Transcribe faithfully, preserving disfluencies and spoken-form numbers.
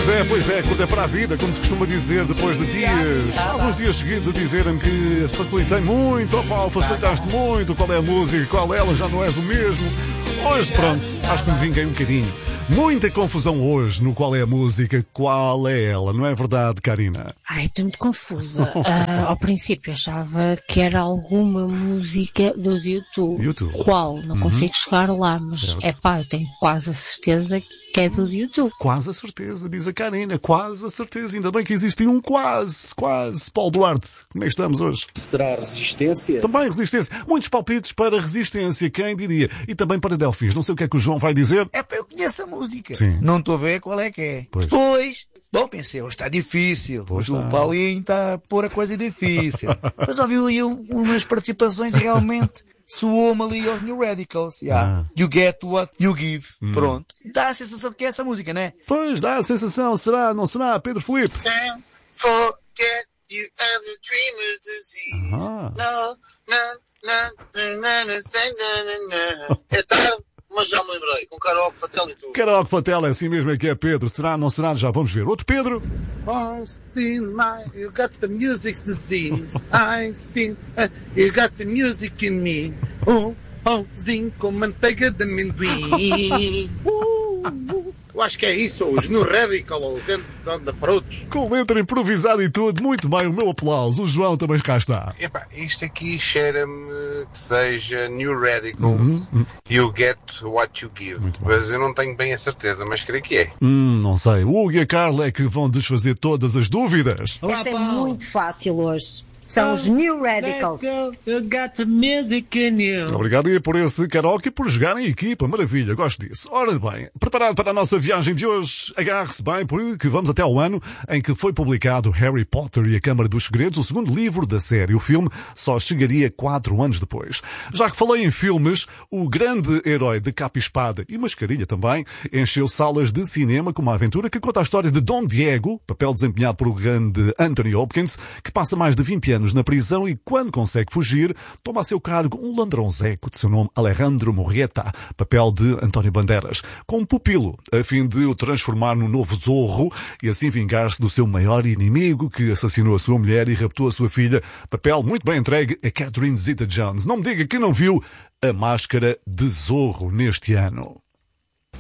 Pois é, pois é, quando é para a vida, como se costuma dizer, depois de dias, alguns dias seguidos a dizerem-me que facilitei muito, oh Paulo, facilitaste muito, qual é a música, qual é ela, já não és o mesmo. Hoje, pronto, acho que me vinguei um bocadinho. Muita confusão hoje no qual é a música, qual é ela, não é verdade, Karina? Ai, estou muito confusa. Uh, ao princípio achava que era alguma música do YouTube. YouTube. Qual? Não Uhum. consigo chegar lá, mas é pá, eu tenho quase a certeza que é do YouTube. Quase a certeza, diz a Karina, quase a certeza. Ainda bem que existe um quase, quase. Paulo Duarte, como é que estamos hoje? Será Resistência? Também Resistência. Muitos palpites para Resistência, quem diria? E também para Delfins. Não sei o que é que o João vai dizer. É pá, eu conheço a música. Sim. Não estou a ver qual é que é. Pois. Depois, bom, pensei, hoje está difícil. Pois Hoje está. o Paulinho está a pôr a coisa difícil. Mas ouviu aí um- umas participações e realmente soou-me ali aos New Radicals. Yeah. Ah. You get what you give. Pronto. Dá a sensação que é essa música, não é? Pois, dá a sensação, será, não será, Pedro Filipe? Can't forget you have a dreamer's disease. Ah. No, no, no, no, no, no, no, no. É tarde, mas já me lembrei. Com karaoke, fatel e tudo. Karaoke Fatela, é assim mesmo é que é, Pedro. Será, não será? Já vamos ver. Outro Pedro? Austin, my, you got the music's disease. I see, uh, you got the music in me. Oh, oh, zinco, manteiga de amendoim. Uh, uh. Eu acho que é isso, os New Radicals, anda para outros. Com letra improvisada e tudo. Muito bem, o meu aplauso. O João também cá está. Epá, isto aqui cheira-me que seja New Radicals, You Get What You Give. Muito bem. Mas eu não tenho bem a certeza, mas creio que é. Hum, não sei. O Hugo e a Carla é que vão desfazer todas as dúvidas. Esta é muito fácil hoje. São os New Radicals. You got the music in you. Obrigado e por esse karaoke e por jogar em equipa. Maravilha, gosto disso. Ora bem, preparado para a nossa viagem de hoje? Agarre-se bem, porque vamos até ao ano em que foi publicado Harry Potter e a Câmara dos Segredos, o segundo livro da série. O filme só chegaria quatro anos depois. Já que falei em filmes, o grande herói de capa e espada e mascarilha também encheu salas de cinema com uma aventura que conta a história de Dom Diego, papel desempenhado pelo grande Anthony Hopkins, que passa mais de vinte anos na prisão e, quando consegue fugir, toma a seu cargo um ladrãozeco de seu nome Alejandro Murrieta, papel de António Bandeiras, com um pupilo, a fim de o transformar num novo Zorro e assim vingar-se do seu maior inimigo, que assassinou a sua mulher e raptou a sua filha, papel muito bem entregue a Catherine Zeta-Jones. Não me diga que não viu A Máscara de Zorro neste ano.